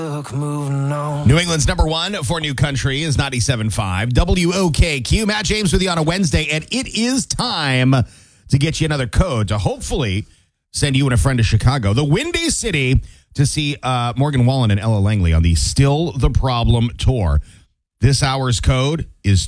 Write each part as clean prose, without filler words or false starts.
Moving on. New England's number one for new country is 97.5 WOKQ. Matt James with you on a Wednesday, and it is time to get you another code to hopefully send you and a friend to Chicago, the Windy City, to see Morgan Wallen and Ella Langley on the Still the Problem tour. This hour's code is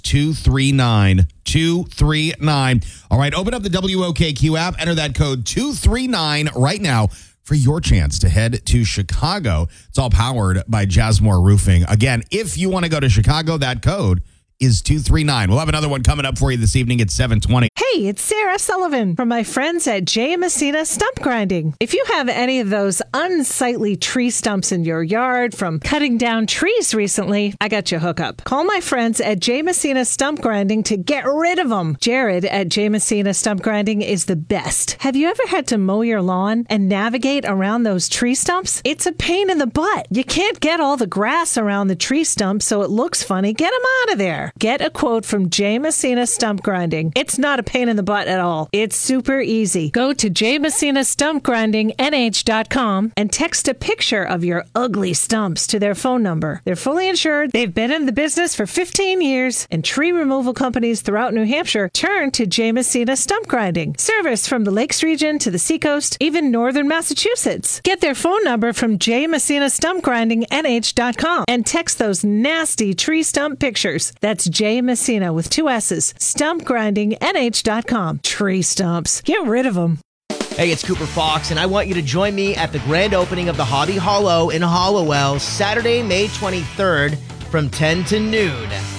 239-239. All right, open up the WOKQ app, enter that code 239 right now for your chance to head to Chicago. It's all powered by Jasmore Roofing. Again, if you want to go to Chicago, that code is 239. We'll have another one coming up for you this evening at 7:20. Hey, it's Sarah Sullivan from my friends at J. Messina Stump Grinding. If you have any of those unsightly tree stumps in your yard from cutting down trees recently, I got your hookup. Call my friends at J. Messina Stump Grinding to get rid of them. Jared at J. Messina Stump Grinding is the best. Have you ever had to mow your lawn and navigate around those tree stumps? It's a pain in the butt. You can't get all the grass around the tree stump so it looks funny. Get them out of there. Get a quote from J. Messina Stump Grinding. It's not a pain in the butt at all. It's super easy. Go to jmessinastumpgrindingnh.com and text a picture of your ugly stumps to their phone number. They're fully insured. They've been in the business for 15 years, and tree removal companies throughout New Hampshire turn to J. Messina Stump Grinding. Service from the Lakes region to the Seacoast, even northern Massachusetts. Get their phone number from jmessinastumpgrindingnh.com and text those nasty tree stump pictures. That's J. Messina with 2 S's. Stumpgrindingnh.com. Tree stumps. Get rid of them. Hey, it's Cooper Fox, and I want you to join me at the grand opening of the Hobby Hollow in Hollowell, Saturday, May 23rd from 10 to noon.